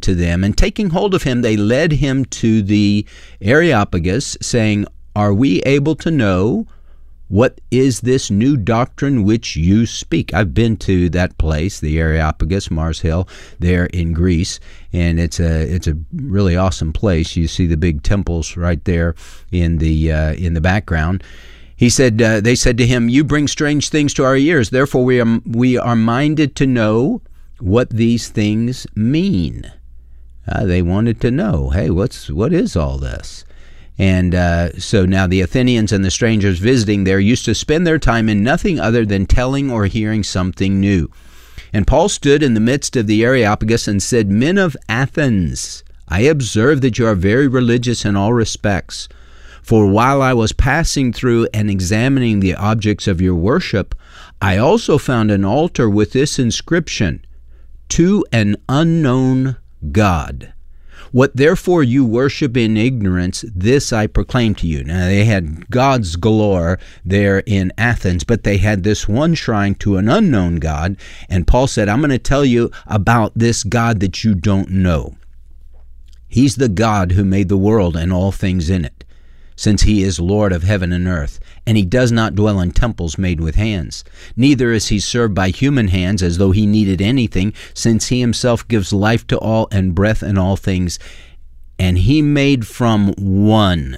to them, and taking hold of him, they led him to the Areopagus, saying, "Are we able to know what is this new doctrine which you speak?" I've been to that place, the Areopagus, Mars Hill, there in Greece, and it's a really awesome place. You see the big temples right there in the background. He said, they said to him, "You bring strange things to our ears. Therefore, we are minded to know what these things mean." They wanted to know, hey, what is all this? And so now the Athenians and the strangers visiting there used to spend their time in nothing other than telling or hearing something new. And Paul stood in the midst of the Areopagus and said, "Men of Athens, I observe that you are very religious in all respects. For while I was passing through and examining the objects of your worship, I also found an altar with this inscription, 'To an unknown God. What therefore you worship in ignorance, this I proclaim to you.'" Now they had gods galore there in Athens, but they had this one shrine to an unknown God. And Paul said, "I'm going to tell you about this God that you don't know. He's the God who made the world and all things in it, since he is Lord of heaven and earth, and he does not dwell in temples made with hands. Neither is he served by human hands as though he needed anything, since he himself gives life to all and breath in all things. And he made from one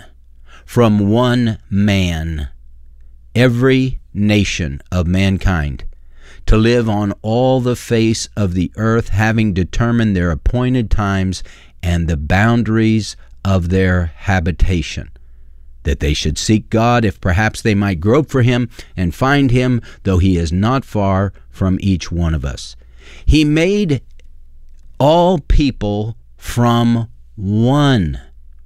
man, every nation of mankind, to live on all the face of the earth, having determined their appointed times and the boundaries of their habitation, that they should seek God, if perhaps they might grope for him and find him, though he is not far from each one of us. He made all people from one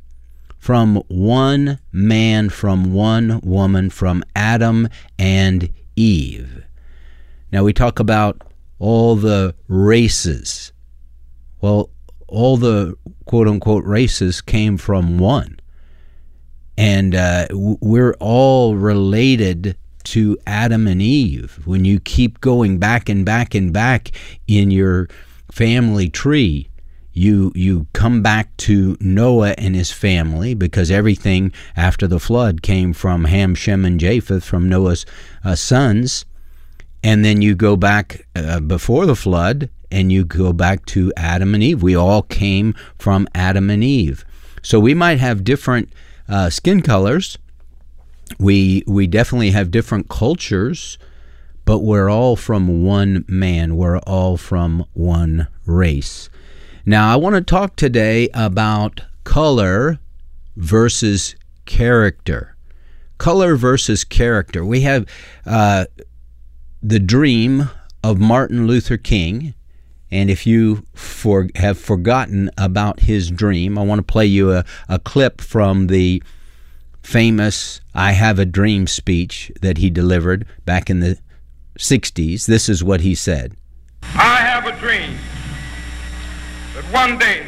man, from one woman, from Adam and Eve. Now we talk about all the races. Well, all the quote-unquote races came from one. And we're all related to Adam and Eve. When you keep going back and back and back in your family tree, you come back to Noah and his family, because everything after the flood came from Ham, Shem, and Japheth, from Noah's sons. And then you go back before the flood, and you go back to Adam and Eve. We all came from Adam and Eve. So we might have different skin colors. We definitely have different cultures, but we're all from one man. We're all from one race. Now, I want to talk today about color versus character. Color versus character. We have the dream of Martin Luther King. And if you have forgotten about his dream, I want to play you a clip from the famous "I Have a Dream" speech that he delivered back in the 60s. This is what he said. "I have a dream that one day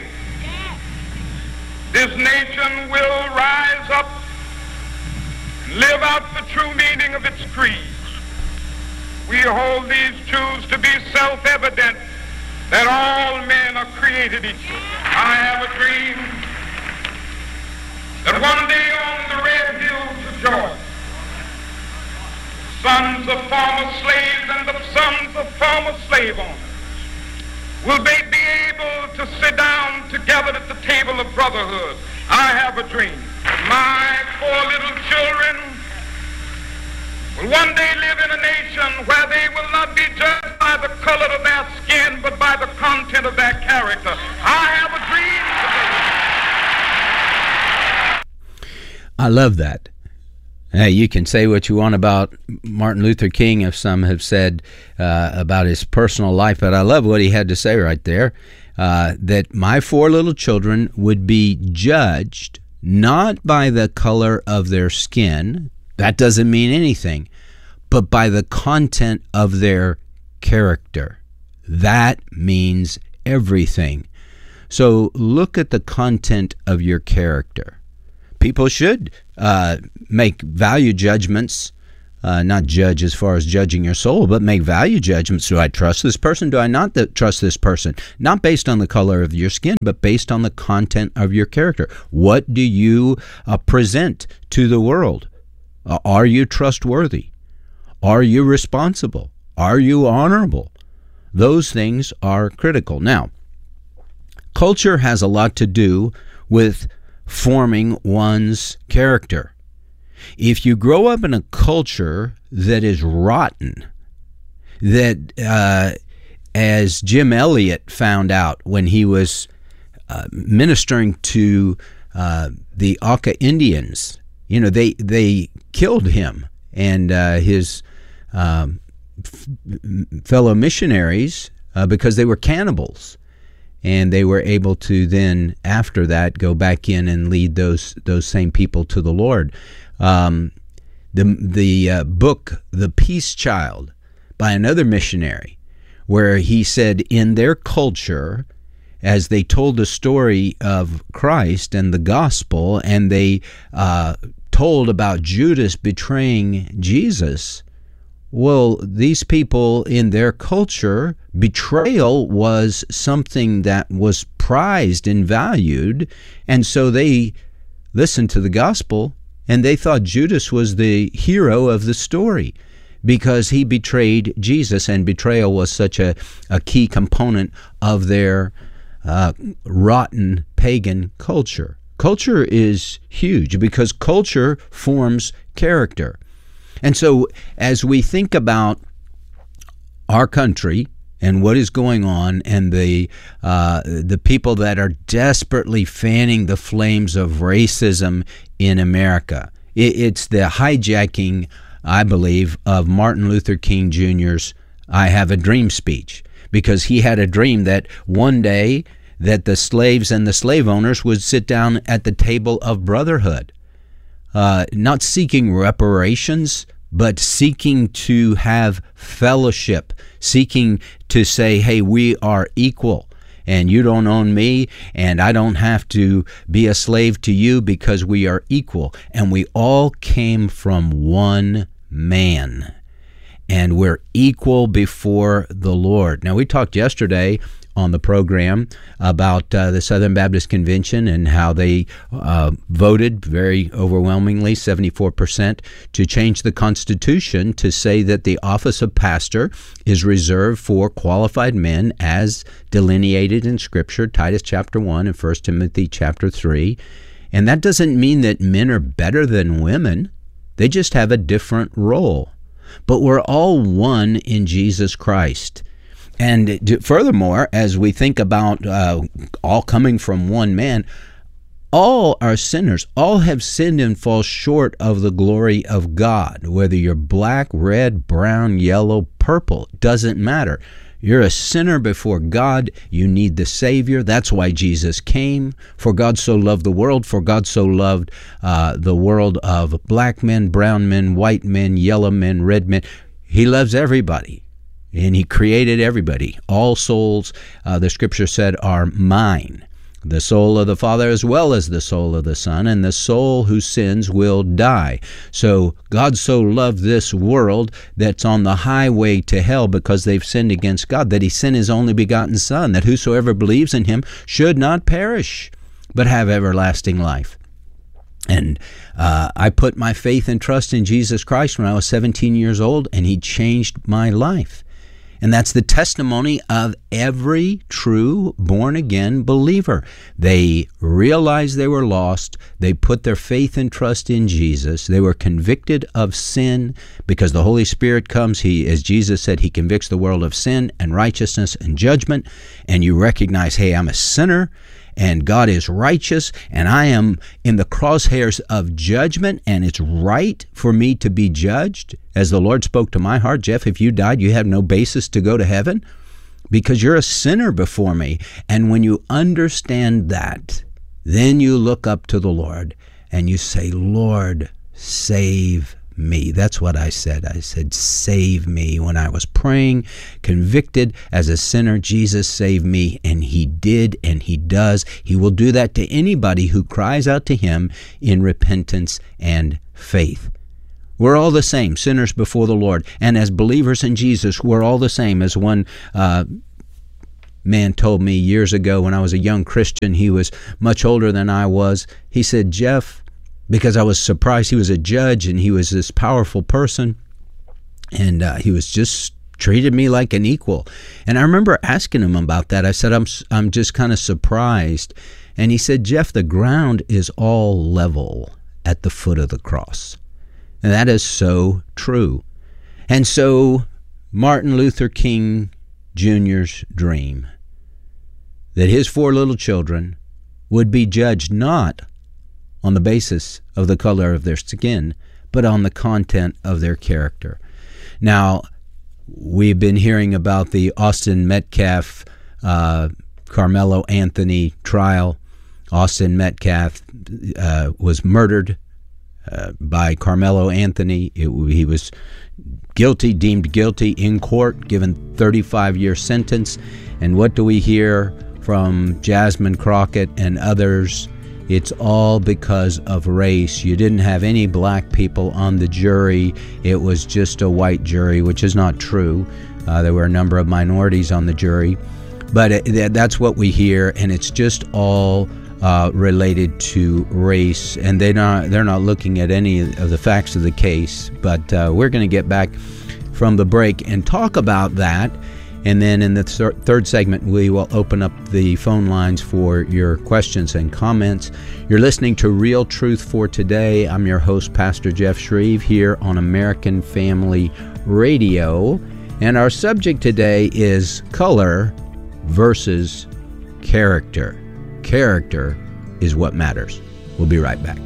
this nation will rise up and live out the true meaning of its creed. We hold these truths to be self-evident, that all men are created equal. I have a dream that one day on the red hills of Georgia, sons of former slaves and the sons of former slave owners will be able to sit down together at the table of brotherhood. I have a dream that my 4 little children will one day live in a nation where they will not be judged by the color of their skin, but by the content of their character. I have a dream today." I love that. Hey, you can say what you want about Martin Luther King, if some have said about his personal life, but I love what he had to say right there, that my 4 little children would be judged not by the color of their skin. That doesn't mean anything, but by the content of their character. That means everything. So look at the content of your character. People should make value judgments not judge as far as judging your soul, but make value judgments. Do I trust this person? Do I not trust this person? Not based on the color of your skin, but based on the content of your character. What do you present to the world? Are you trustworthy? Are you responsible? Are you honorable? Those things are critical. Now, culture has a lot to do with forming one's character. If you grow up in a culture that is rotten, that as Jim Elliot found out when he was ministering to the Auca Indians, they killed him and his fellow missionaries because they were cannibals. And they were able to then, after that, go back in and lead those same people to the Lord. The book, The Peace Child, by another missionary, where he said in their culture, as they told the story of Christ and the gospel, and they told about Judas betraying Jesus, well, these people in their culture, betrayal was something that was prized and valued, and so they listened to the gospel, and they thought Judas was the hero of the story because he betrayed Jesus, and betrayal was such a key component of their rotten pagan culture. Culture is huge because culture forms character. And so as we think about our country and what is going on and the people that are desperately fanning the flames of racism in America, it's the hijacking, I believe, of Martin Luther King Jr.'s I Have a Dream speech, because he had a dream that one day that the slaves and the slave owners would sit down at the table of brotherhood. Not seeking reparations, but seeking to have fellowship, seeking to say, hey, we are equal, and you don't own me, and I don't have to be a slave to you because we are equal. And we all came from one man, and we're equal before the Lord. Now, we talked yesterday on the program about the Southern Baptist Convention and how they voted very overwhelmingly, 74%, to change the Constitution to say that the office of pastor is reserved for qualified men as delineated in Scripture, Titus chapter 1 and 1 Timothy chapter 3. And that doesn't mean that men are better than women. They just have a different role. But we're all one in Jesus Christ. And furthermore, as we think about all coming from one man, all are sinners. All have sinned and fall short of the glory of God. Whether you're black, red, brown, yellow, purple, doesn't matter. You're a sinner before God. You need the Savior. That's why Jesus came. For God so loved the world. For God so loved the world of black men, brown men, white men, yellow men, red men. He loves everybody. And he created everybody. All souls, the Scripture said, are mine. The soul of the Father as well as the soul of the Son, and the soul who sins will die. So God so loved this world that's on the highway to hell because they've sinned against God, that he sent his only begotten Son, that whosoever believes in him should not perish, but have everlasting life. And I put my faith and trust in Jesus Christ when I was 17 years old, and he changed my life. And that's the testimony of every true born-again believer. They realized they were lost. They put their faith and trust in Jesus. They were convicted of sin because the Holy Spirit comes. As Jesus said, he convicts the world of sin and righteousness and judgment. And you recognize, hey, I'm a sinner, and God is righteous, and I am in the crosshairs of judgment, and it's right for me to be judged. As the Lord spoke to my heart, Jeff, if you died, you have no basis to go to heaven because you're a sinner before me. And when you understand that, then you look up to the Lord and you say, Lord, save me. That's what I said. I said, save me. When I was praying, convicted as a sinner, Jesus saved me, and he did, and he does. He will do that to anybody who cries out to him in repentance and faith. We're all the same, sinners before the Lord. And as believers in Jesus, we're all the same. As one man told me years ago when I was a young Christian, he was much older than I was. He said, Jeff, because I was surprised, he was a judge and he was this powerful person, and he was just treated me like an equal. And I remember asking him about that. I said, I'm just kind of surprised. And he said, Jeff, the ground is all level at the foot of the cross. And that is so true. And so Martin Luther King Jr.'s dream that his 4 little children would be judged not on the basis of the color of their skin, but on the content of their character. Now, we've been hearing about the Austin Metcalf, Carmelo Anthony trial. Austin Metcalf was murdered by Carmelo Anthony. He was deemed guilty in court, given 35-year sentence. And what do we hear from Jasmine Crockett and others? It's all because of race. You didn't have any black people on the jury. It was just a white jury, which is not true. There were a number of minorities on the jury. But that's what we hear, and it's just all related to race. And they're not looking at any of the facts of the case. But we're going to get back from the break and talk about that. And then in the third segment, we will open up the phone lines for your questions and comments. You're listening to Real Truth for Today. I'm your host, Pastor Jeff Shreve, here on American Family Radio. And our subject today is color versus character. Character is what matters. We'll be right back.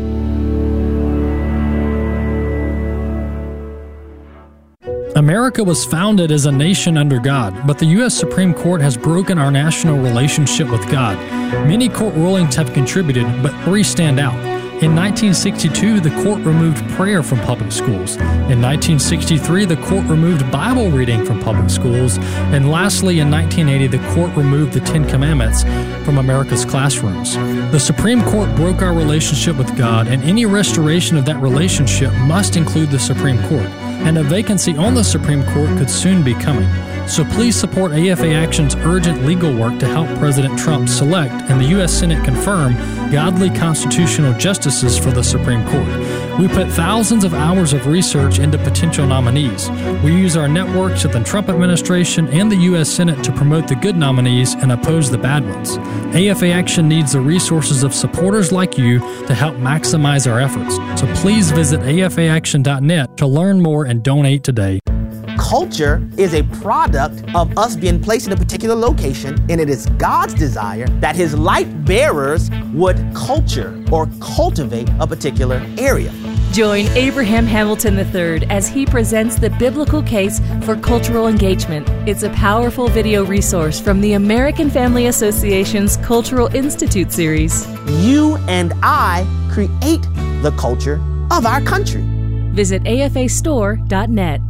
America was founded as a nation under God, but the U.S. Supreme Court has broken our national relationship with God. Many court rulings have contributed, but 3 stand out. In 1962, the court removed prayer from public schools. In 1963, the court removed Bible reading from public schools. And lastly, in 1980, the court removed the 10 Commandments from America's classrooms. The Supreme Court broke our relationship with God, and any restoration of that relationship must include the Supreme Court. And a vacancy on the Supreme Court could soon be coming. So please support AFA Action's urgent legal work to help President Trump select and the U.S. Senate confirm godly constitutional justices for the Supreme Court. We put thousands of hours of research into potential nominees. We use our networks at the Trump administration and the U.S. Senate to promote the good nominees and oppose the bad ones. AFA Action needs the resources of supporters like you to help maximize our efforts. So please visit afaaction.net to learn more and donate today. Culture is a product of us being placed in a particular location, and it is God's desire that His light bearers would culture or cultivate a particular area. Join Abraham Hamilton III as he presents the biblical case for cultural engagement. It's a powerful video resource from the American Family Association's Cultural Institute series. You and I create the culture of our country. Visit afastore.net.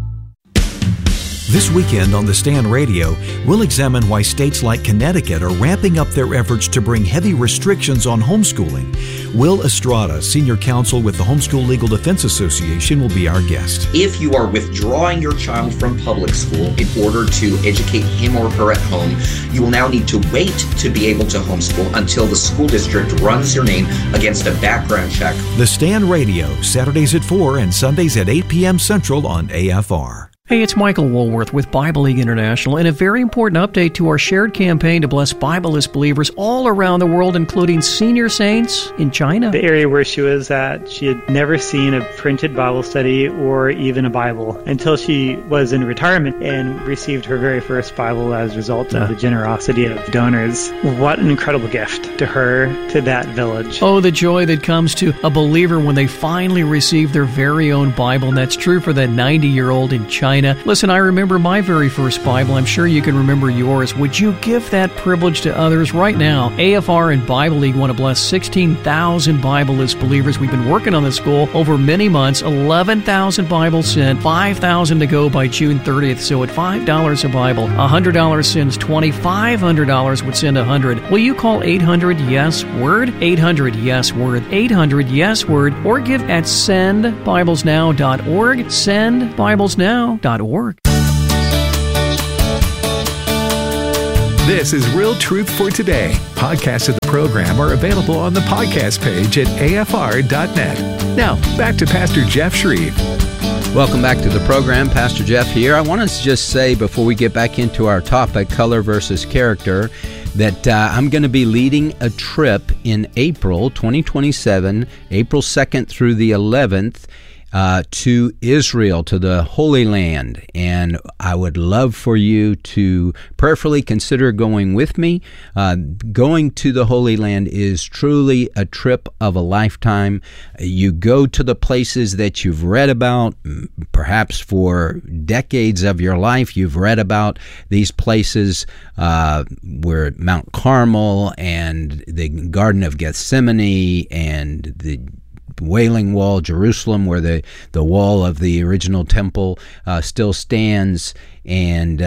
This weekend on The Stand Radio, we'll examine why states like Connecticut are ramping up their efforts to bring heavy restrictions on homeschooling. Will Estrada, Senior Counsel with the Homeschool Legal Defense Association, will be our guest. If you are withdrawing your child from public school in order to educate him or her at home, you will now need to wait to be able to homeschool until the school district runs your name against a background check. The Stand Radio, Saturdays at 4 and Sundays at 8 p.m. Central on AFR. Hey, it's Michael Woolworth with Bible League International, and a very important update to our shared campaign to bless Bibleless believers all around the world, including senior saints in China. The area where she was at, she had never seen a printed Bible study or even a Bible until she was in retirement and received her very first Bible as a result of the generosity of donors. What an incredible gift to her, to that village. Oh, the joy that comes to a believer when they finally receive their very own Bible, and that's true for that 90-year-old in China. Carolina. Listen, I remember my very first Bible. I'm sure you can remember yours. Would you give that privilege to others right now? AFR and Bible League want to bless 16,000 Bible-less believers. We've been working on the school over many months. 11,000 Bibles sent, 5,000 to go by June 30th. So at $5 a Bible, $100 sends 20, $500 would send 100. Will you call 800-YES-WORD? 800-YES-WORD, 800-YES-WORD, or give at sendbiblesnow.org, sendbiblesnow.org. This is Real Truth for Today. Podcasts of the program are available on the podcast page at afr.net. Now, back to Pastor Jeff Shreve. Welcome back to the program. Pastor Jeff here. I want to just say before we get back into our topic, color versus character, that I'm going to be leading a trip in April 2027, April 2nd through the 11th, to Israel, to the Holy Land. And I would love for you to prayerfully consider going with me. Going to the Holy Land is truly a trip of a lifetime. You go to the places that you've read about, perhaps for decades of your life. You've read about these places where Mount Carmel and the Garden of Gethsemane and the Wailing Wall, Jerusalem, where the wall of the original temple still stands, and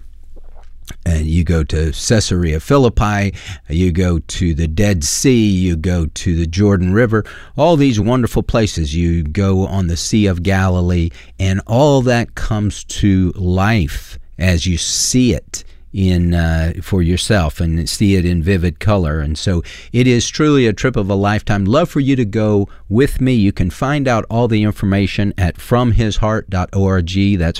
you go to Caesarea Philippi, you go to the Dead Sea, you go to the Jordan River, all these wonderful places. You go on the Sea of Galilee, and all that comes to life as you see it for yourself and see it in vivid color. And so it is truly a trip of a lifetime. Love for you to go with me. You can find out all the information at fromhisheart.org. That's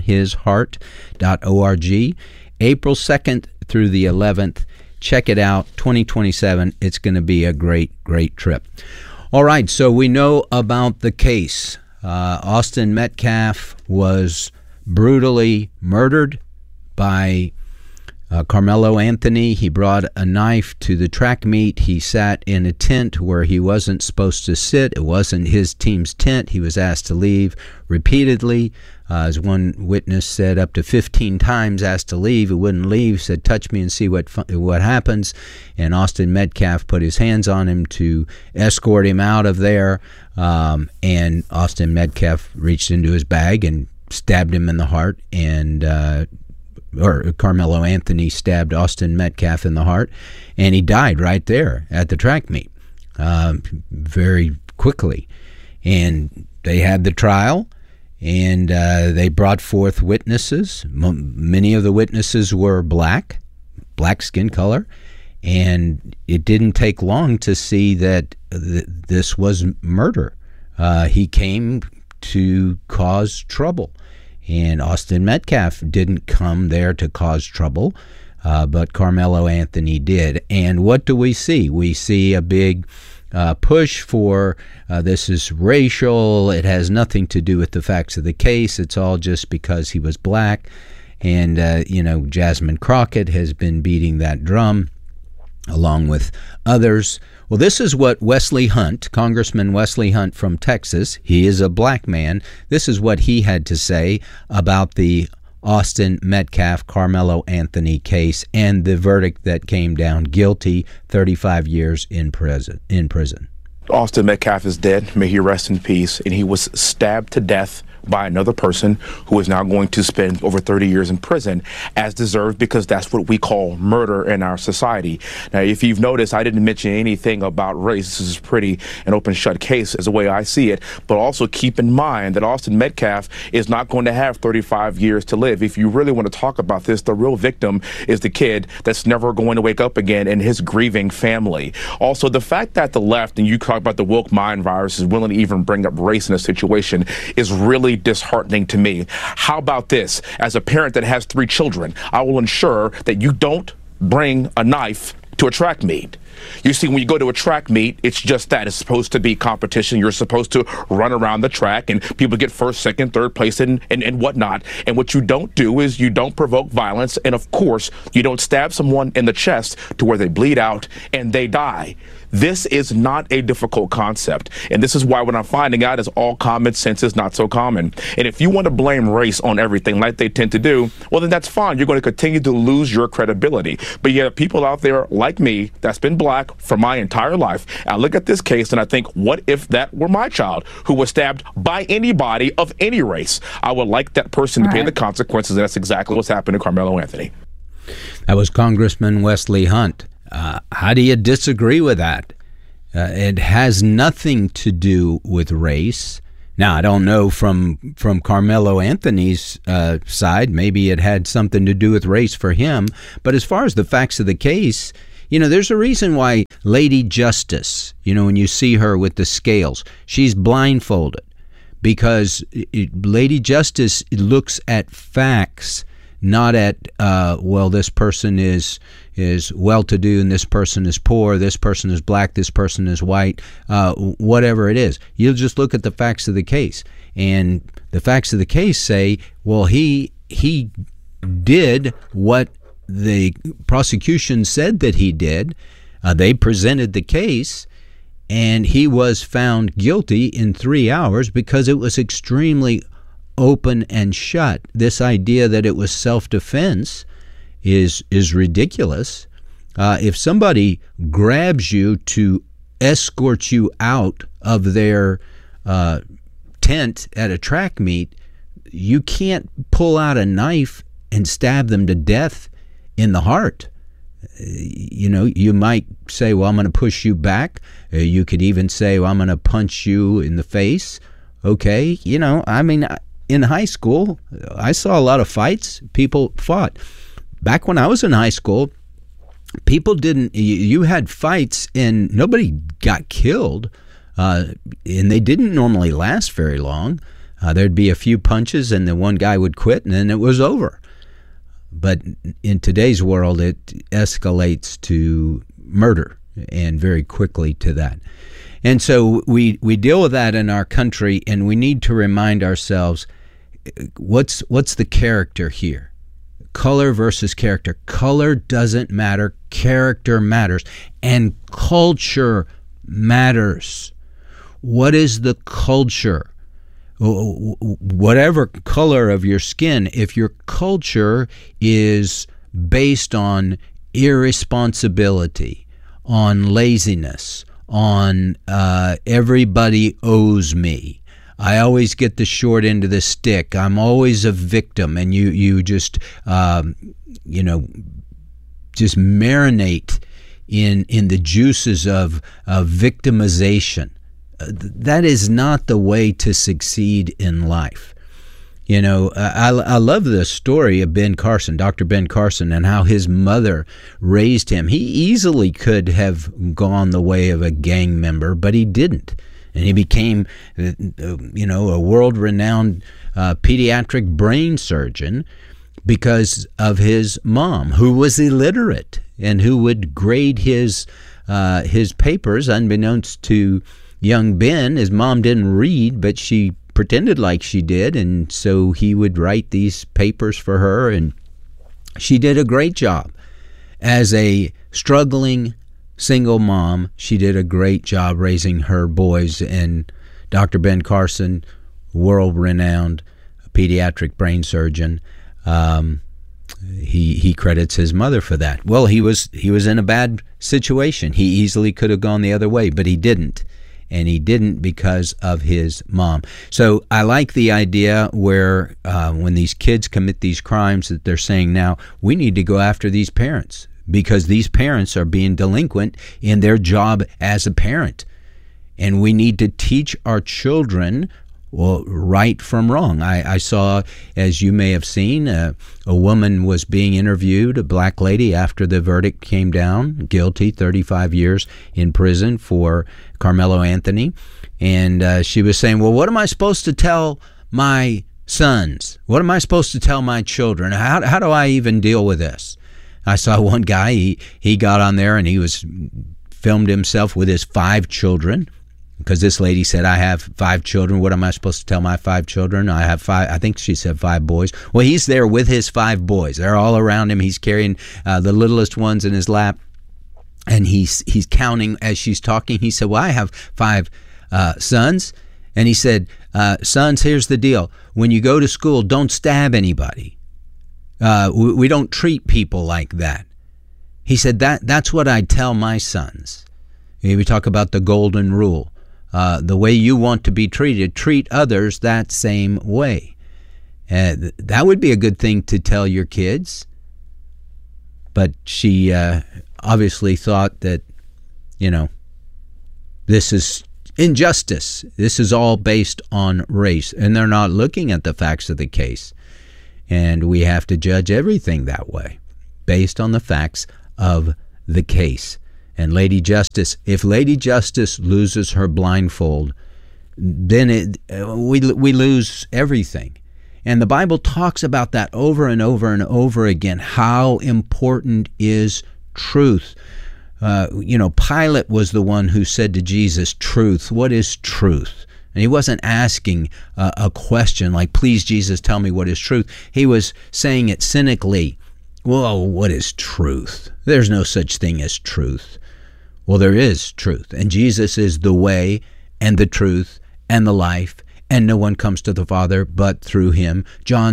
fromhisheart.org. April 2nd through the 11th. Check it out, 2027. It's going to be a great, great trip. All right, so we know about the case. Austin Metcalf was brutally murdered by Carmelo Anthony. He brought a knife to the track meet. He sat in a tent where he wasn't supposed to sit. It wasn't his team's tent. He was asked to leave repeatedly. As one witness said, up to 15 times asked to leave. He wouldn't leave, said, touch me and see what happens. And Austin Metcalf put his hands on him to escort him out of there. And Austin Metcalf reached into his bag and stabbed him in the heart, or Carmelo Anthony stabbed Austin Metcalf in the heart, and he died right there at the track meet very quickly. And they had the trial, and they brought forth witnesses. Many of the witnesses were black skin color, and it didn't take long to see that this was murder. He came to cause trouble. And Austin Metcalf didn't come there to cause trouble, but Carmelo Anthony did. And what do we see? We see a big push for this is racial. It has nothing to do with the facts of the case. It's all just because he was black. And, Jasmine Crockett has been beating that drum along with others. Well, this is what Wesley Hunt, Congressman Wesley Hunt from Texas, he is a black man. This is what he had to say about the Austin Metcalf Carmelo Anthony case and the verdict that came down, guilty, 35 years in prison. Austin Metcalf is dead. May he rest in peace. And he was stabbed to death by another person who is now going to spend over 30 years in prison, as deserved, because that's what we call murder in our society. Now, if you've noticed, I didn't mention anything about race. This is pretty an open shut case as the way I see it. But also keep in mind that Austin Metcalf is not going to have 35 years to live. If you really want to talk about this, the real victim is the kid that's never going to wake up again and his grieving family. Also, the fact that the left, and you talk about the woke mind virus, is willing to even bring up race in a situation is really disheartening to me. How about this? As a parent that has 3 children, I will ensure that you don't bring a knife to a track meet. You see, when you go to a track meet, it's just that. It's supposed to be competition. You're supposed to run around the track, and people get first, second, third place, and whatnot. And what you don't do is you don't provoke violence, and of course, you don't stab someone in the chest to where they bleed out and they die. This is not a difficult concept. And this is why what I'm finding out is all common sense is not so common. And if you want to blame race on everything like they tend to do, well, then that's fine. You're going to continue to lose your credibility. But you have people out there like me that's been black for my entire life. I look at this case and I think, what if that were my child who was stabbed by anybody of any race? I would like that person to pay the consequences. And that's exactly what's happened to Carmelo Anthony. That was Congressman Wesley Hunt. How do you disagree with that? It has nothing to do with race. Now, I don't know from Carmelo Anthony's side. Maybe it had something to do with race for him. But as far as the facts of the case, there's a reason why Lady Justice, when you see her with the scales, she's blindfolded. Because Lady Justice looks at facts, not at, this person is well-to-do and this person is poor, this person is black, this person is white, whatever it is. You'll just look at the facts of the case. And the facts of the case say, well, he did what the prosecution said that he did. They presented the case, and he was found guilty in 3 hours because it was extremely open and shut. This idea that it was self-defense is ridiculous. If somebody grabs you to escort you out of their tent at a track meet, you can't pull out a knife and stab them to death in the heart. You might say, well, I'm going to push you back. You could even say, well, I'm going to punch you in the face. Okay. In high school, I saw a lot of fights. People fought. Back when I was in high school, people didn't, you had fights and nobody got killed, and they didn't normally last very long. There'd be a few punches and then one guy would quit and then it was over. But in today's world, it escalates to murder, and very quickly to that. And so we deal with that in our country, and we need to remind ourselves, what's the character here? Color versus character. Color doesn't matter. Character matters. And culture matters. What is the culture? Whatever color of your skin, if your culture is based on irresponsibility, on laziness, on everybody owes me, I always get the short end of the stick, I'm always a victim, and you just just marinate in the juices of victimization, that is not the way to succeed in life. I love the story of Ben Carson, Dr. Ben Carson, and how his mother raised him. He easily could have gone the way of a gang member, but he didn't. And he became, a world-renowned pediatric brain surgeon because of his mom, who was illiterate and who would grade his papers unbeknownst to young Ben. His mom didn't read, but she pretended like she did, and so he would write these papers for her, and she did a great job. As a struggling single mom, she did a great job raising her boys, and Dr. Ben Carson, world-renowned pediatric brain surgeon, he credits his mother for that. Well, he was in a bad situation. He easily could have gone the other way, but he didn't. And he didn't because of his mom. So I like the idea where when these kids commit these crimes that they're saying now, we need to go after these parents because these parents are being delinquent in their job as a parent. And we need to teach our children right from wrong. I saw, as you may have seen, a woman was being interviewed, a black lady, after the verdict came down, guilty, 35 years in prison for Carmelo Anthony. And she was saying, well, what am I supposed to tell my sons? What am I supposed to tell my children? How do I even deal with this? I saw one guy, he got on there and he was filmed himself with his 5 children, because this lady said, I have 5 children. What am I supposed to tell my 5 children? I have 5, I think she said 5 boys. Well, he's there with his 5 boys. They're all around him. He's carrying the littlest ones in his lap. And he's counting as she's talking. He said, well, I have 5 sons. And he said, sons, here's the deal. When you go to school, don't stab anybody. We don't treat people like that. He said, that's what I tell my sons. We talk about the golden rule. The way you want to be treated, treat others that same way. That would be a good thing to tell your kids. But she obviously thought that, this is injustice. This is all based on race. And they're not looking at the facts of the case. And we have to judge everything that way, based on the facts of the case. And Lady Justice, if Lady Justice loses her blindfold, then we lose everything. And the Bible talks about that over and over and over again. How important is truth? Pilate was the one who said to Jesus, truth. What is truth? And he wasn't asking a question like, please, Jesus, tell me what is truth. He was saying it cynically. Well, what is truth? There's no such thing as truth. Well, there is truth, and Jesus is the way and the truth and the life, and no one comes to the Father but through him. John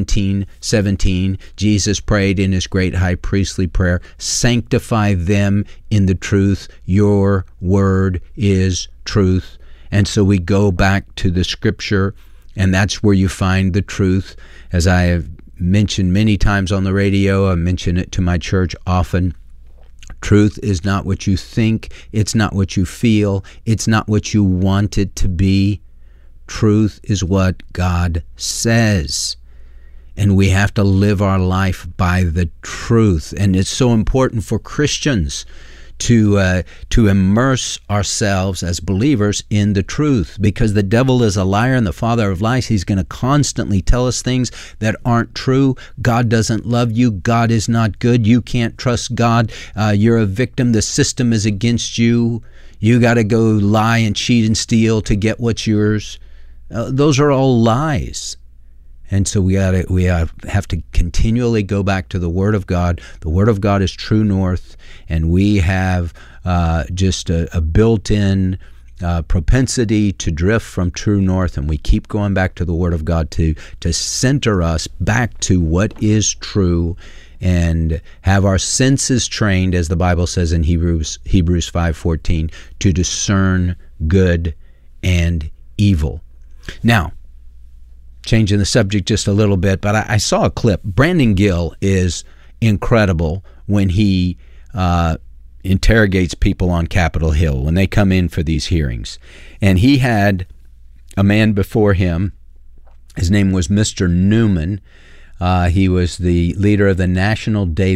17:17, Jesus prayed in his great high priestly prayer, sanctify them in the truth. Your word is truth. And so we go back to the Scripture, and that's where you find the truth. As I have mentioned many times on the radio, I mention it to my church often. Truth is not what you think. It's not what you feel. It's not what you want it to be. Truth is what God says. And we have to live our life by the truth. And it's so important for Christians to immerse ourselves as believers in the truth, because the devil is a liar and the father of lies. He's going to constantly tell us things that aren't true. God doesn't love you. God is not good. You can't trust God. You're a victim. The system is against you. You got to go lie and cheat and steal to get what's yours. Those are all lies. And so we have to continually go back to the Word of God. The Word of God is true north, and we have just a built-in propensity to drift from true north, and we keep going back to the Word of God to center us back to what is true and have our senses trained, as the Bible says in Hebrews 5:14, to discern good and evil. Now, changing the subject just a little bit, but I saw a clip. Brandon Gill is incredible when he interrogates people on Capitol Hill when they come in for these hearings. And he had a man before him. His name was Mr. Newman. He was the leader of the National Day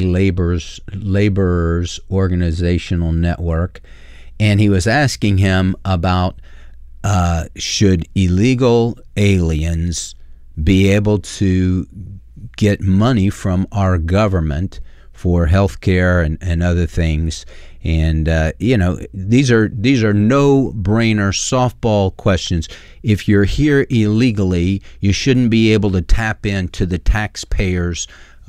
Laborers Organizational Network. And he was asking him about should illegal aliens be able to get money from our government for health care and other things. And these are no-brainer softball questions. If you're here illegally, you shouldn't be able to tap into the taxpayers'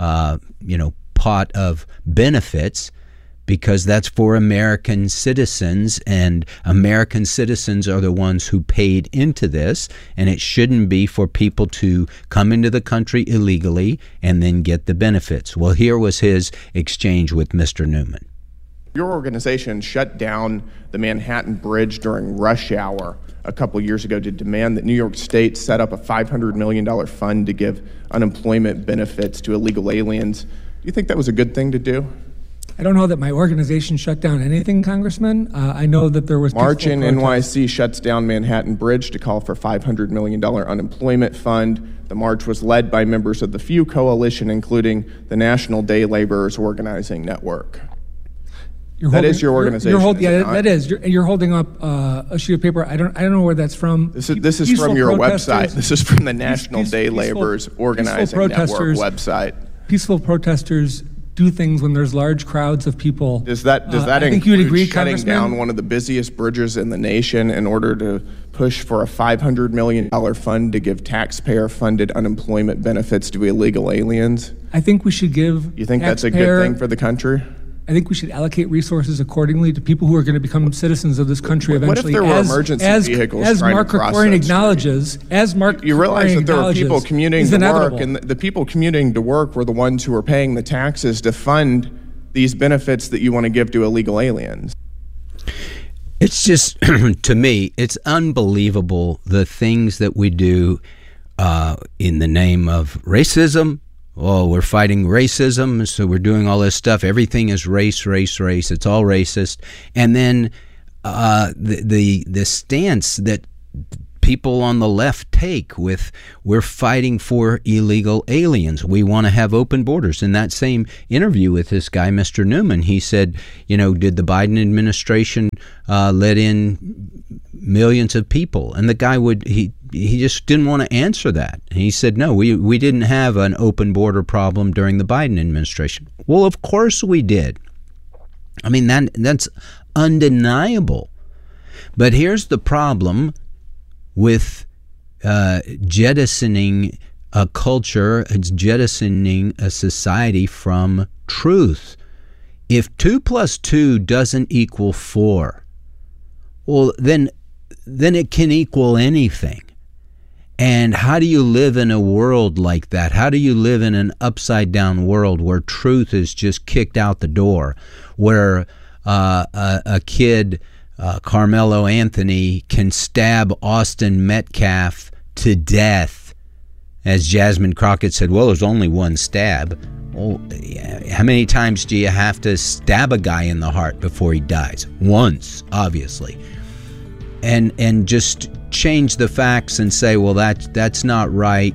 pot of benefits, because that's for American citizens, and American citizens are the ones who paid into this, and it shouldn't be for people to come into the country illegally and then get the benefits. Well, here was his exchange with Mr. Newman. Your organization shut down the Manhattan Bridge during rush hour a couple years ago to demand that New York State set up a $500 million fund to give unemployment benefits to illegal aliens. Do you think that was a good thing to do? I don't know that my organization shut down anything, Congressman. I know that there was March in NYC shuts down Manhattan Bridge to call for $500 million unemployment fund. The march was led by members of the FEW Coalition, including the National Day Laborers Organizing Network. That is your organization. That is. You're holding up a sheet of paper. I don't know where that's from. This is from your website. This is from the National Day Laborers Organizing Network website. Peaceful protesters do things when there's large crowds of people. Does that I think you would agree, shutting Congressman? down one of the busiest bridges in the nation in order to push for a $500 million fund to give taxpayer-funded unemployment benefits to illegal aliens? I think we should give. You think that's a good thing for the country? I think we should allocate resources accordingly to people who are going to become citizens of this country eventually. What if there were emergency vehicles as trying Mark to cross Krikorian that acknowledges, as Mark You realize that there are people commuting to work, and and the people commuting to work were the ones who were paying the taxes to fund these benefits that you want to give to illegal aliens. It's just, to me, it's unbelievable the things that we do in the name of racism. Oh, we're fighting racism, so we're doing all this stuff. Everything is race, race, race. It's all racist. And then the stance that people on the left take with we're fighting for illegal aliens. We want to have open borders. In that same interview with this guy, Mr. Newman, he said, did the Biden administration let in millions of people? And the guy he just didn't want to answer that. And he said, no, we didn't have an open border problem during the Biden administration. Well, of course we did. I mean, that's undeniable. But here's the problem with jettisoning a culture, it's jettisoning a society from truth. If 2 + 2 doesn't equal 4, well, then it can equal anything. And how do you live in a world like that? How do you live in an upside-down world where truth is just kicked out the door, where a kid, Carmelo Anthony, can stab Austin Metcalf to death? As Jasmine Crockett said, well, there's only one stab. Well, how many times do you have to stab a guy in the heart before he dies? Once, obviously. And just change the facts and say, well, that's not right.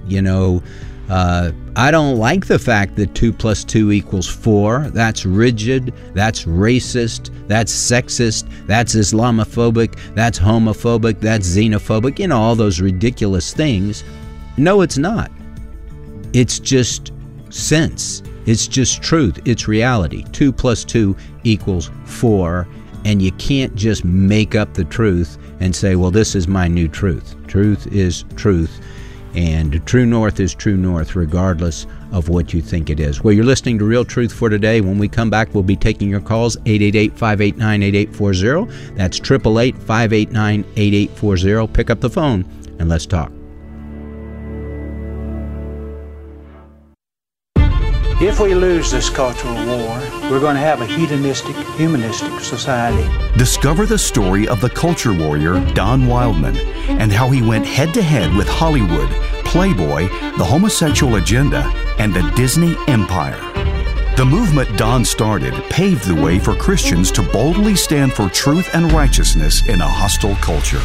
I don't like the fact that 2 + 2 equals 4. That's rigid. That's racist. That's sexist. That's Islamophobic. That's homophobic. That's xenophobic. All those ridiculous things. No, it's not. It's just sense. It's just truth. It's reality. 2 + 2 equals 4. And you can't just make up the truth and say, well, this is my new truth. Truth is truth. And true north is true north, regardless of what you think it is. Well, you're listening to Real Truth for Today. When we come back, we'll be taking your calls, 888-589-8840. That's 888-589-8840. Pick up the phone and let's talk. If we lose this cultural war, we're going to have a hedonistic, humanistic society. Discover the story of the culture warrior Don Wildman and how he went head-to-head with Hollywood, Playboy, the homosexual agenda, and the Disney Empire. The movement Don started paved the way for Christians to boldly stand for truth and righteousness in a hostile culture.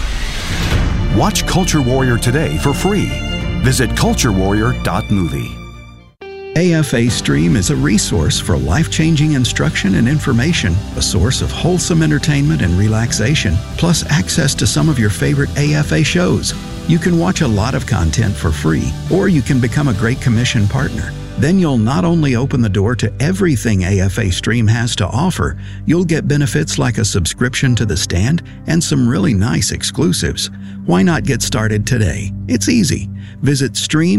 Watch Culture Warrior today for free. Visit culturewarrior.movie. AFA Stream is a resource for life-changing instruction and information, a source of wholesome entertainment and relaxation, plus access to some of your favorite AFA shows. You can watch a lot of content for free, or you can become a Great Commission partner. Then you'll not only open the door to everything AFA Stream has to offer, you'll get benefits like a subscription to The Stand and some really nice exclusives. Why not get started today? It's easy. Visit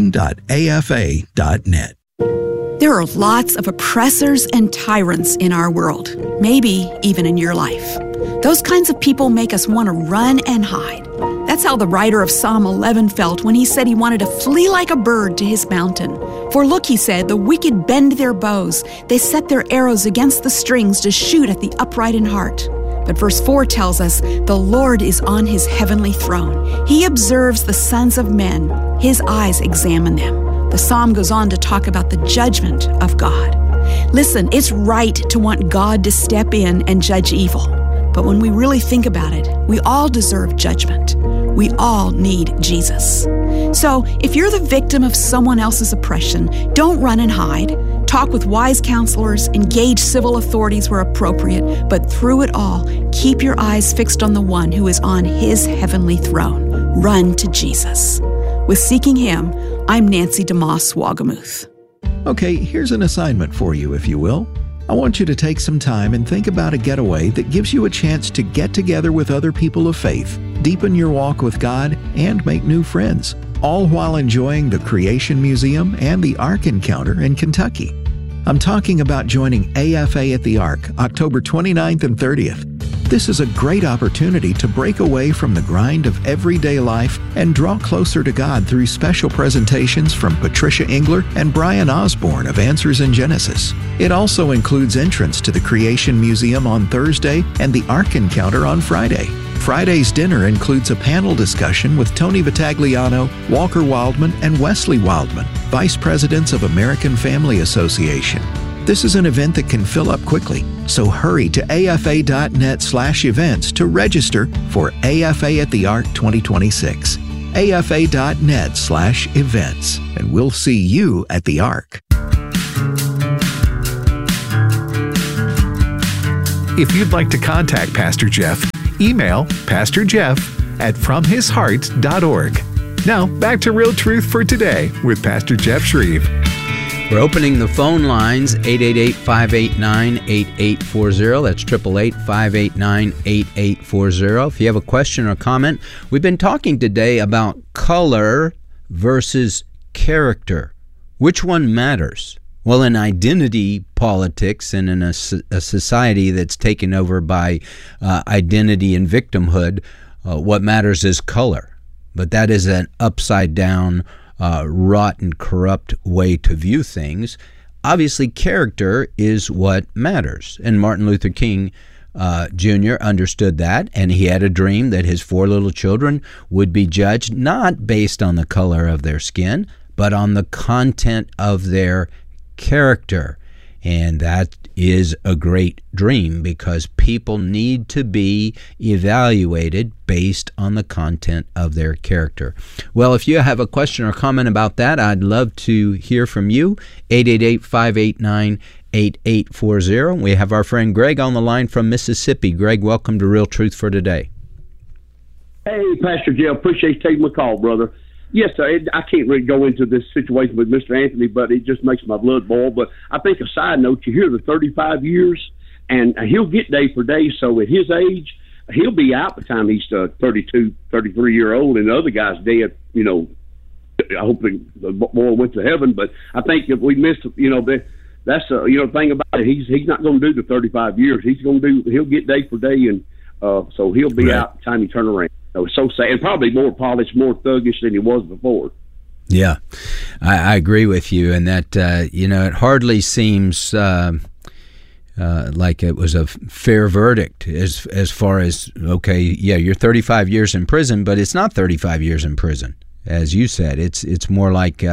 stream.afa.net. There are lots of oppressors and tyrants in our world, maybe even in your life. Those kinds of people make us want to run and hide. That's how the writer of Psalm 11 felt when he said he wanted to flee like a bird to his mountain. For look, he said, the wicked bend their bows. They set their arrows against the strings to shoot at the upright in heart. But verse 4 tells us the Lord is on his heavenly throne. He observes the sons of men. His eyes examine them. The psalm goes on to talk about the judgment of God. Listen, it's right to want God to step in and judge evil. But when we really think about it, we all deserve judgment. We all need Jesus. So if you're the victim of someone else's oppression, don't run and hide. Talk with wise counselors, engage civil authorities where appropriate, but through it all, keep your eyes fixed on the one who is on his heavenly throne. Run to Jesus. With Seeking Him, I'm Nancy DeMoss Wagamuth. Okay, here's an assignment for you, if you will. I want you to take some time and think about a getaway that gives you a chance to get together with other people of faith, deepen your walk with God, and make new friends, all while enjoying the Creation Museum and the Ark Encounter in Kentucky. I'm talking about joining AFA at the Ark, October 29th and 30th. This is a great opportunity to break away from the grind of everyday life and draw closer to God through special presentations from Patricia Engler and Brian Osborne of Answers in Genesis. It also includes entrance to the Creation Museum on Thursday and the Ark Encounter on Friday. Friday's dinner includes a panel discussion with Tony Vitagliano, Walker Wildman, and Wesley Wildman, Vice Presidents of American Family Association. This is an event that can fill up quickly, so hurry to afa.net/events to register for AFA at the Ark 2026. afa.net/events, and we'll see you at the Ark. If you'd like to contact Pastor Jeff, email pastorjeff@fromhisheart.org. Now, back to Real Truth for Today with Pastor Jeff Shreve. We're opening the phone lines, 888-589-8840. That's 888-589-8840. If you have a question or comment, we've been talking today about color versus character. Which one matters? Well, in identity politics and in a society that's taken over by identity and victimhood, what matters is color. But that is an upside-down, rotten, corrupt way to view things. Obviously, character is what matters. And Martin Luther King Jr. understood that, and he had a dream that his 4 little children would be judged not based on the color of their skin, but on the content of their character. And that is a great dream because people need to be evaluated based on the content of their character. Well, if you have a question or comment about that, I'd love to hear from you. 888-589-8840. We have our friend Greg on the line from Mississippi. Greg, welcome to Real Truth for Today. Hey, Pastor Jeff, appreciate you taking my call, brother. Yes, sir. I can't really go into this situation with Mr. Anthony, but it just makes my blood boil. But I think a side note, you hear the 35 years, and he'll get day for day. So at his age, he'll be out by the time he's 32, 33-year-old, and the other guy's dead. You know, I hope the boy went to heaven. But I think if we missed, that's the thing about it. He's not going to do the 35 years. He'll get day for day, and so he'll be out by the time he turn around. It's so sad, and probably more polished, more thuggish than he was before. Yeah, I agree with you, and that it hardly seems like it was a fair verdict as far as you're 35 years in prison, but it's not 35 years in prison, as you said. It's more like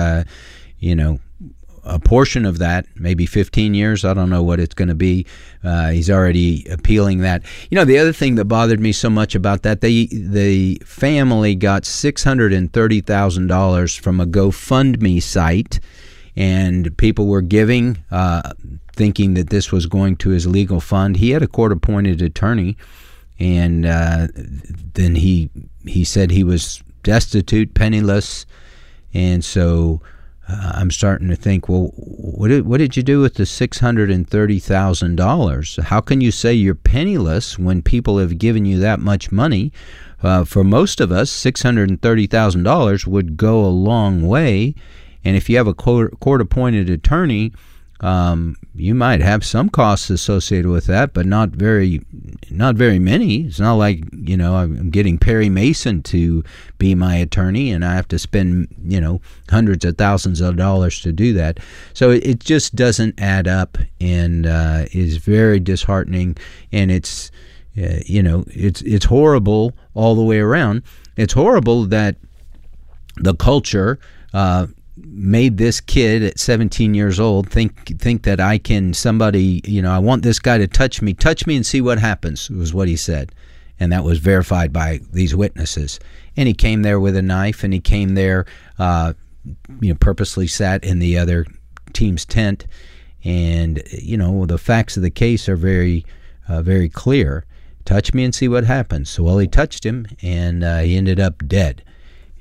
a portion of that, maybe 15 years. I don't know what it's going to be. He's already appealing that. The other thing that bothered me so much about that, the family got $630,000 from a GoFundMe site, and people were giving, thinking that this was going to his legal fund. He had a court-appointed attorney, and then he said he was destitute, penniless, and so I'm starting to think, well, what did you do with the $630,000? How can you say you're penniless when people have given you that much money? For most of us, $630,000 would go a long way. And if you have a court-appointed attorney, you might have some costs associated with that, but not very many. It's not like, I'm getting Perry Mason to be my attorney and I have to spend, hundreds of thousands of dollars to do that. So it just doesn't add up, and is very disheartening, and it's horrible all the way around. It's horrible that the culture made this kid at 17 years old think that I want this guy to touch me and see what happens, was what he said. And that was verified by these witnesses. And he came there with a knife, and he came there, purposely sat in the other team's tent. And, the facts of the case are very, very clear. Touch me and see what happens. So, he touched him, and he ended up dead.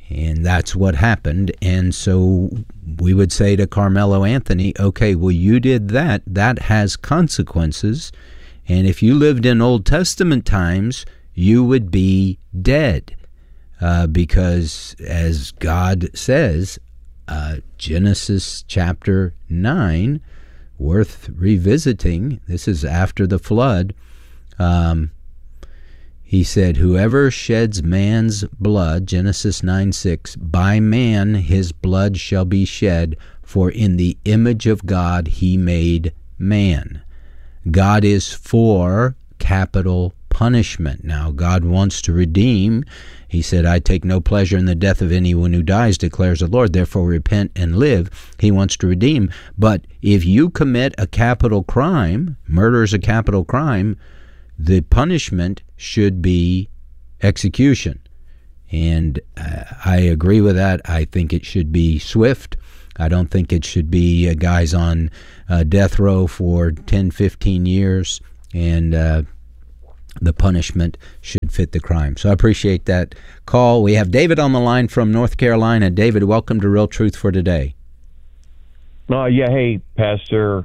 And that's what happened. And so we would say to Carmelo Anthony, okay, well, you did that. That has consequences. And if you lived in Old Testament times, you would be dead. Because as God says, Genesis chapter 9, worth revisiting, this is after the flood, he said, whoever sheds man's blood, Genesis 9:6, by man his blood shall be shed, for in the image of God he made man. God is for capital punishment. Now, God wants to redeem. He said, I take no pleasure in the death of anyone who dies, declares the Lord. Therefore, repent and live. He wants to redeem. But if you commit a capital crime, murder is a capital crime, the punishment should be execution. And I agree with that. I think it should be swift. I don't think it should be guys on death row for 10, 15 years. And the punishment should fit the crime. So I appreciate that call. We have David on the line from North Carolina. David, welcome to Real Truth for Today. Hey, Pastor.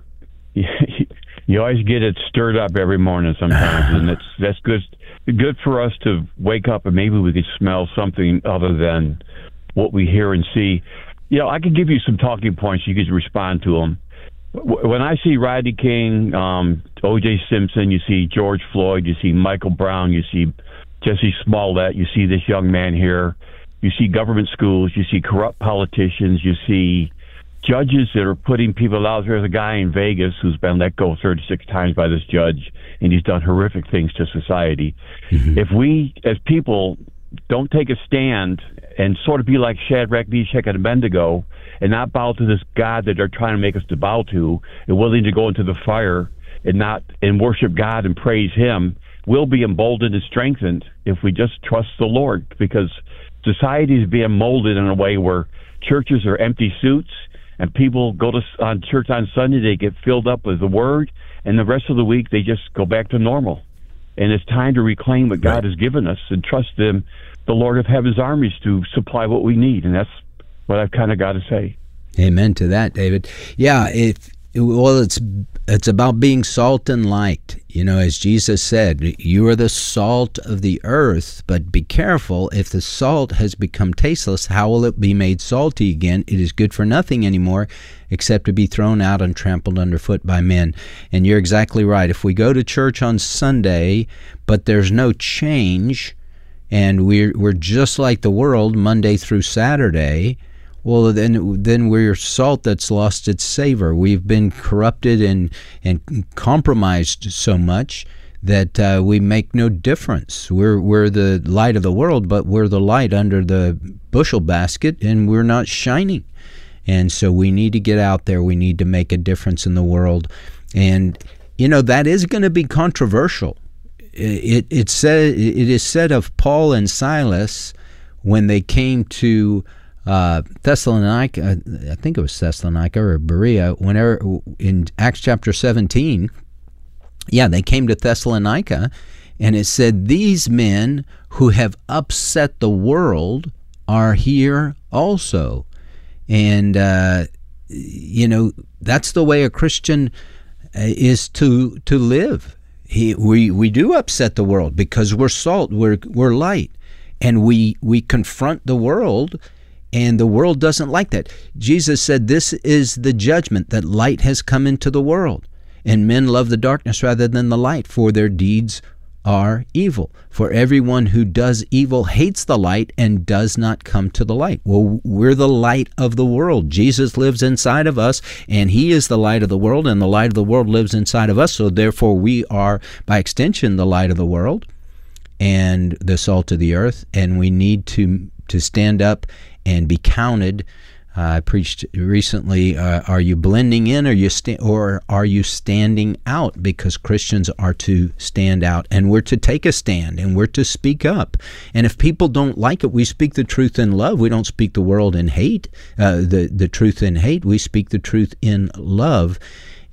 You always get it stirred up every morning sometimes, and that's good for us to wake up and maybe we could smell something other than what we hear and see. I could give you some talking points. You could respond to them. When I see Rodney King, O.J. Simpson, you see George Floyd, you see Michael Brown, you see Jesse Smollett, you see this young man here, you see government schools, you see corrupt politicians, you see judges that are putting people out. There's a guy in Vegas who's been let go 36 times by this judge, and he's done horrific things to society. Mm-hmm. If we, as people, don't take a stand and sort of be like Shadrach, Meshach, and Abednego and not bow to this God that they're trying to make us to bow to and willing to go into the fire and worship God and praise Him, we'll be emboldened and strengthened if we just trust the Lord, because society is being molded in a way where churches are empty suits and people go to church on Sunday, they get filled up with the Word, and the rest of the week they just go back to normal. And it's time to reclaim what God has given us and trust the Lord of Heaven's armies to supply what we need. And that's what I've kind of got to say. Amen to that, David. Yeah, it's about being salt and light. As Jesus said, you are the salt of the earth, but be careful. If the salt has become tasteless, how will it be made salty again? It is good for nothing anymore except to be thrown out and trampled underfoot by men. And you're exactly right. If we go to church on Sunday, but there's no change, and we're just like the world Monday through Saturday, well, then we're salt that's lost its savor. We've been corrupted and compromised so much that we make no difference. We're the light of the world, but we're the light under the bushel basket, and we're not shining. And so we need to get out there. We need to make a difference in the world. And, that is going to be controversial. It is said of Paul and Silas when they came to Thessalonica, I think it was Thessalonica or Berea, whenever in Acts chapter 17, they came to Thessalonica, and it said, these men who have upset the world are here also. And, that's the way a Christian is to live. We do upset the world because we're salt, we're light, and we confront the world. And the world doesn't like that. Jesus said, this is the judgment, that light has come into the world. And men love the darkness rather than the light, for their deeds are evil. For everyone who does evil hates the light and does not come to the light. Well, we're the light of the world. Jesus lives inside of us, and He is the light of the world, and the light of the world lives inside of us. So therefore we are, by extension, the light of the world and the salt of the earth. And we need to stand up and be counted. I preached recently, are you blending in or are you standing out? Because Christians are to stand out, and we're to take a stand, and we're to speak up. And if people don't like it, we speak the truth in love. We don't speak the world in hate, the truth in hate. We speak the truth in love.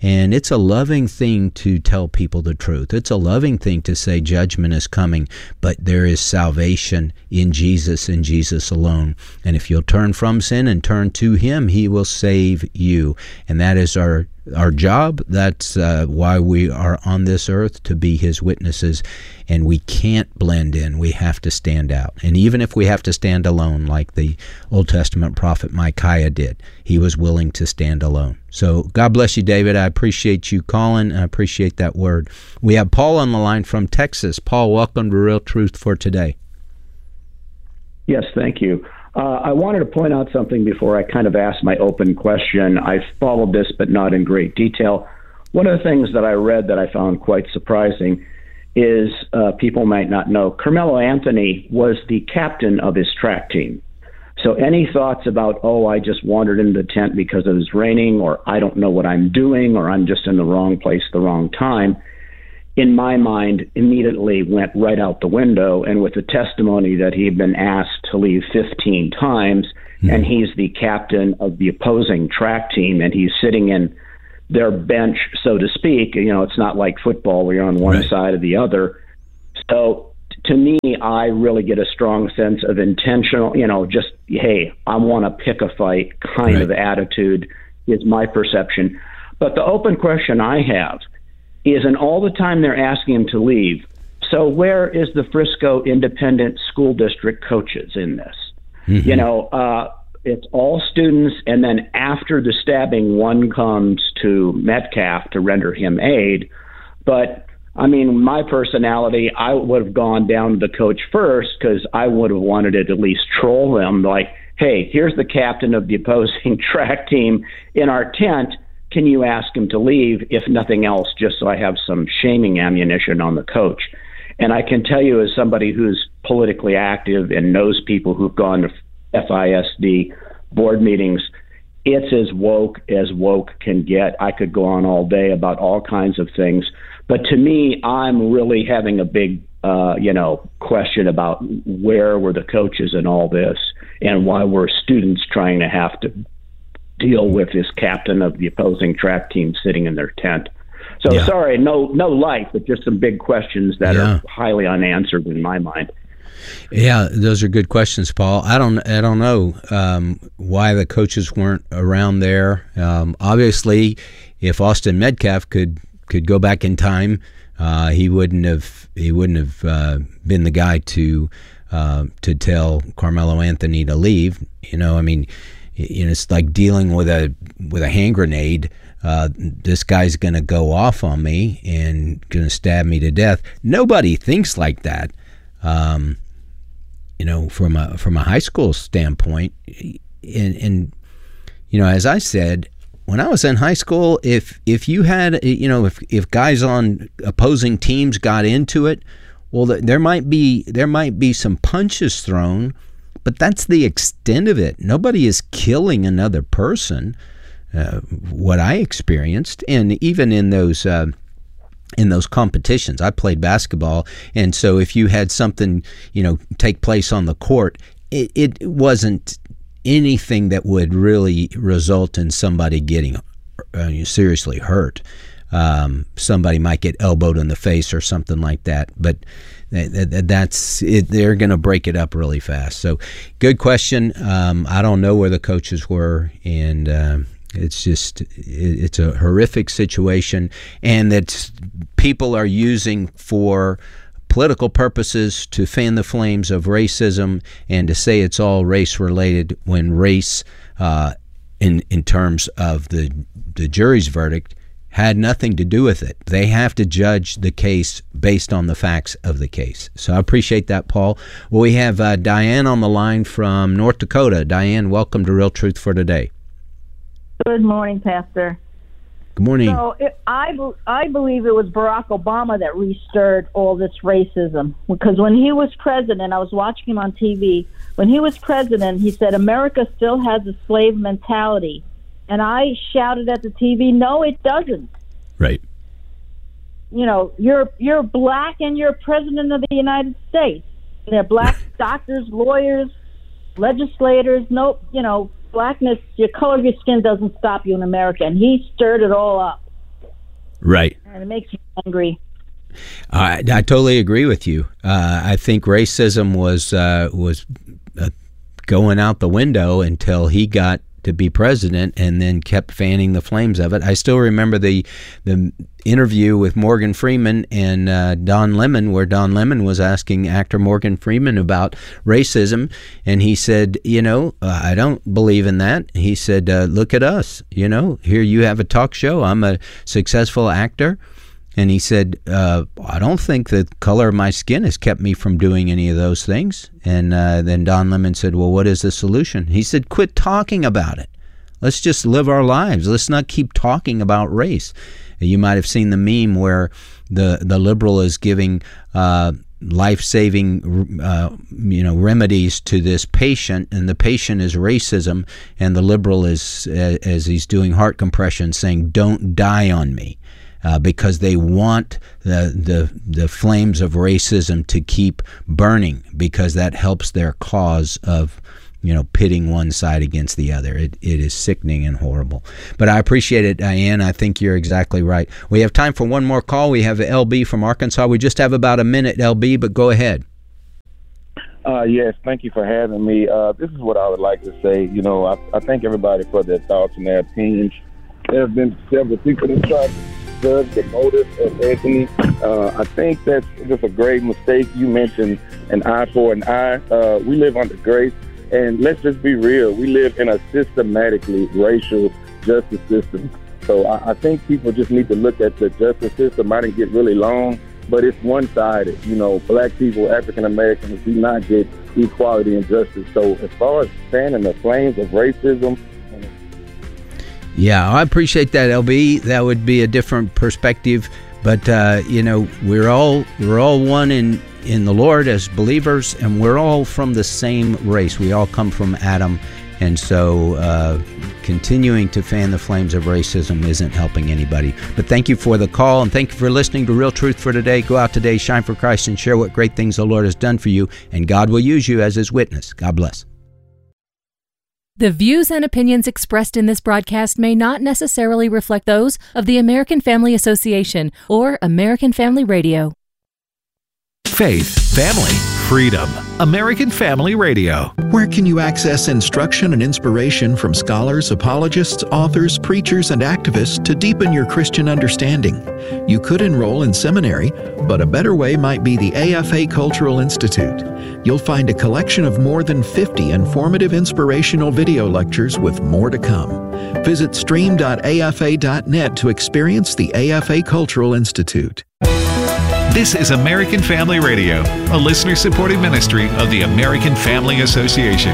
And it's a loving thing to tell people the truth. It's a loving thing to say judgment is coming, but there is salvation in Jesus and Jesus alone. And if you'll turn from sin and turn to Him, He will save you. And that is our job. That's why we are on this earth, to be His witnesses. And we can't blend in. We have to stand out. And even if we have to stand alone, like the Old Testament prophet Micaiah did, he was willing to stand alone. So God bless you, David. I appreciate you calling. I appreciate that word. We have Paul on the line from Texas. Paul, welcome to Real Truth for Today. Yes, thank you. I wanted to point out something before I kind of ask my open question. I've followed this, but not in great detail. One of the things that I read that I found quite surprising is people might not know, Carmelo Anthony was the captain of his track team. So any thoughts about, I just wandered into the tent because it was raining, or I don't know what I'm doing, or I'm just in the wrong place at the wrong time, in my mind, immediately went right out the window. And with the testimony that he had been asked to leave 15 times, and he's the captain of the opposing track team, and he's sitting in their bench, so to speak. It's not like football where you're on one side or the other. So to me, I really get a strong sense of intentional, just, hey, I want to pick a fight kind of attitude is my perception. But the open question I have is, in all the time they're asking him to leave, so where is the Frisco Independent School District coaches in this? It's all students, and then after the stabbing, one comes to Metcalf to render him aid. But, my personality, I would have gone down to the coach first, because I would have wanted to at least troll him, like, hey, here's the captain of the opposing track team in our tent. Can you ask him to leave, if nothing else, just so I have some shaming ammunition on the coach? And I can tell you, as somebody who's politically active and knows people who've gone to FISD board meetings, it's as woke can get. I could go on all day about all kinds of things. But to me, I'm really having a big, question about where were the coaches in all this, and why were students trying to have to deal with this captain of the opposing track team sitting in their tent. So sorry, no light, but just some big questions that are highly unanswered in my mind. Yeah, those are good questions, Paul. I don't know why the coaches weren't around there. Obviously, if Austin Metcalf could go back in time, he wouldn't have been the guy to tell Carmelo Anthony to leave. It's like dealing with a hand grenade. This guy's going to go off on me and going to stab me to death. Nobody thinks like that. From a high school standpoint, and as I said, when I was in high school, if you had, if guys on opposing teams got into it, well, there might be some punches thrown, but that's the extent of it. Nobody is killing another person. What I experienced, and even in those competitions, I played basketball, and so if you had something, take place on the court, it wasn't anything that would really result in somebody getting seriously hurt. Somebody might get elbowed in the face or something like that, but that's it. They're going to break it up really fast. So, good question. I don't know where the coaches were, and it's a horrific situation, and that people are using for political purposes to fan the flames of racism and to say it's all race related, when race in terms of the jury's verdict had nothing to do with it. They have to judge the case based on the facts of the case. So I appreciate that, Paul. Well, we have Diane on the line from North Dakota. Diane, welcome to Real Truth for Today. Good morning, Pastor. Good morning. So I believe it was Barack Obama that restirred all this racism, because when he was president, I was watching him on TV. When he was president, he said America still has a slave mentality. And I shouted at the TV, no, it doesn't. Right. You're black and you're president of the United States. They're black doctors, lawyers, legislators. Blackness, your color of your skin doesn't stop you in America. And he stirred it all up. Right. And it makes me angry. I totally agree with you. I think racism was going out the window until he got to be president, and then kept fanning the flames of it. I still remember the interview with Morgan Freeman and Don Lemon, where Don Lemon was asking actor Morgan Freeman about racism, and he said, I don't believe in that. He said, look at us, here you have a talk show. I'm a successful actor. And he said, I don't think the color of my skin has kept me from doing any of those things. And then Don Lemon said, well, what is the solution? He said, quit talking about it. Let's just live our lives. Let's not keep talking about race. You might have seen the meme where the liberal is giving life-saving remedies to this patient, and the patient is racism, and the liberal is, as he's doing heart compression, saying, don't die on me. Because they want the flames of racism to keep burning, because that helps their cause of pitting one side against the other. It is sickening and horrible. But I appreciate it, Diane. I think you're exactly right. We have time for one more call. We have LB from Arkansas. We just have about a minute, LB, but go ahead. Yes, thank you for having me. This is what I would like to say. I thank everybody for their thoughts and their opinions. There have been several people that tried to judge the motive of Anthony. I think that's just a grave mistake. You mentioned an eye for an eye. We live under grace, and let's just be real. We live in a systematically racial justice system. So I think people just need to look at the justice system. I didn't get really long, but it's one-sided. Black people, African Americans do not get equality and justice. So as far as fanning the flames of racism, yeah, I appreciate that, LB. That would be a different perspective, but we're all one in the Lord as believers, and we're all from the same race. We all come from Adam, and so continuing to fan the flames of racism isn't helping anybody. But thank you for the call, and thank you for listening to Real Truth for Today. Go out today, shine for Christ, and share what great things the Lord has done for you, and God will use you as His witness. God bless. The views and opinions expressed in this broadcast may not necessarily reflect those of the American Family Association or American Family Radio. Faith, family, freedom. American Family Radio. Where can you access instruction and inspiration from scholars, apologists, authors, preachers, and activists to deepen your Christian understanding? You could enroll in seminary, but a better way might be the AFA Cultural Institute. You'll find a collection of more than 50 informative inspirational video lectures with more to come. Visit stream.afa.net to experience the AFA Cultural Institute. This is American Family Radio, a listener-supported ministry of the American Family Association.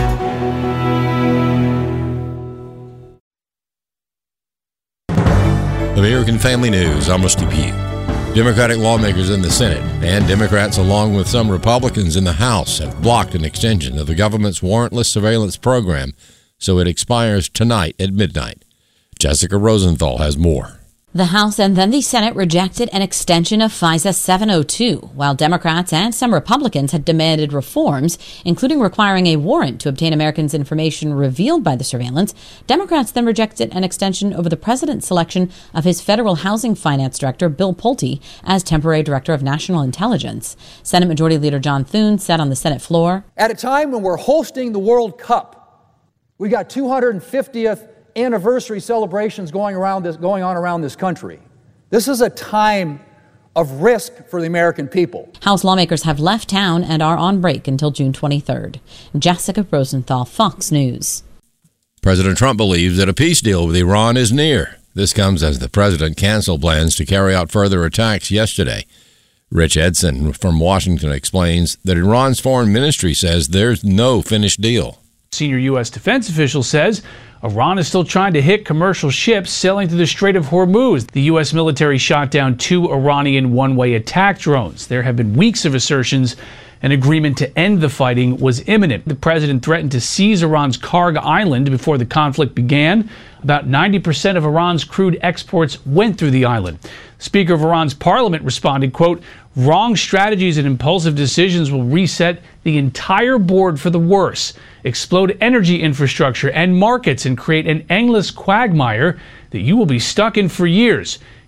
American Family News, I'm Rusty Pugh. Democratic lawmakers in the Senate and Democrats, along with some Republicans in the House, have blocked an extension of the government's warrantless surveillance program so it expires tonight at midnight. Jessica Rosenthal has more. The House and then the Senate rejected an extension of FISA 702, while Democrats and some Republicans had demanded reforms, including requiring a warrant to obtain Americans' information revealed by the surveillance. Democrats then rejected an extension over the president's selection of his federal housing finance director, Bill Pulte, as temporary director of national intelligence. Senate Majority Leader John Thune said on the Senate floor, "At a time when we're hosting the World Cup, we got 250th anniversary celebrations going on around this country. This is a time of risk for the American people." House lawmakers have left town and are on break until June 23rd. Jessica Rosenthal, Fox News. President Trump believes that a peace deal with Iran is near. This comes as the president canceled plans to carry out further attacks yesterday. Rich Edson from Washington explains that Iran's foreign ministry says there's no finished deal. Senior U.S. defense official says Iran is still trying to hit commercial ships sailing through the Strait of Hormuz. The U.S. military shot down 2 Iranian one-way attack drones. There have been weeks of assertions an agreement to end the fighting was imminent. The president threatened to seize Iran's Karg Island before the conflict began. About 90% of Iran's crude exports went through the island. Speaker of Iran's parliament responded, quote, "Wrong strategies and impulsive decisions will reset the entire board for the worse, explode energy infrastructure and markets, and create an endless quagmire that you will be stuck in for years.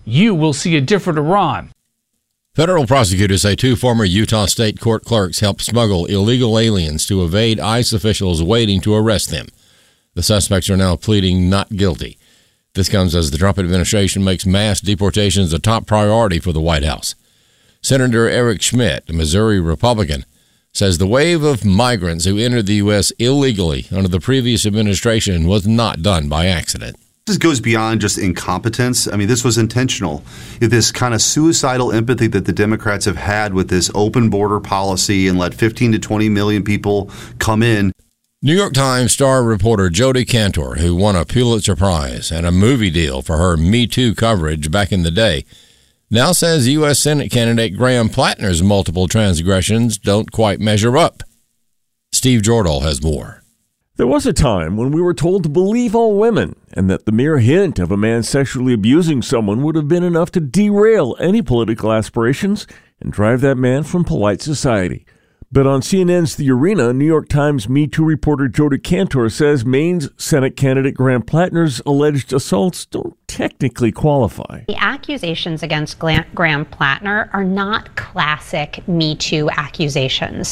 you will see a different Iran. Federal prosecutors say 2 former Utah State court clerks helped smuggle illegal aliens to evade ICE officials waiting to arrest them. The suspects are now pleading not guilty. This comes as the Trump administration makes mass deportations a top priority for the White House. Senator Eric Schmidt, a Missouri Republican, says the wave of migrants who entered the U.S. illegally under the previous administration was not done by accident. This goes beyond just incompetence. I mean, this was intentional. This kind of suicidal empathy that the Democrats have had with this open border policy and let 15 to 20 million people come in. New York Times star reporter Jodi Kantor, who won a Pulitzer Prize and a movie deal for her Me Too coverage back in the day, now says U.S. Senate candidate Graham Plattner's multiple transgressions don't quite measure up. Steve Jordahl has more. There was a time when we were told to believe all women, and that the mere hint of a man sexually abusing someone would have been enough to derail any political aspirations and drive that man from polite society. But on CNN's The Arena, New York Times Me Too reporter Jodi Kantor says Maine's Senate candidate Graham Plattner's alleged assaults don't technically qualify. The accusations against Graham Plattner are not classic Me Too accusations.